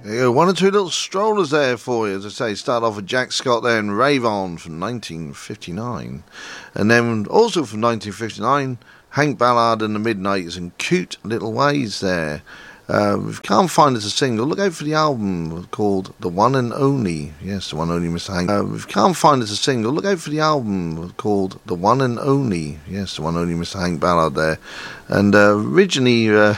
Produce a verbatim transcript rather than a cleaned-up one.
There you go, one or two little strollers there for you. As I say, start off with Jack Scott there and Rave On from nineteen fifty-nine. And then also from nineteen fifty-nine, Hank Ballard and the Midnights and Cute Little Ways there. Uh, if you can't find it as a single, look out for the album called The One and Only. Yes, The One and Only Mister Hank. Uh, if you can't find it as a single, look out for the album called The One and Only. Yes, The One and Only Mister Hank Ballard there. And uh, originally, uh,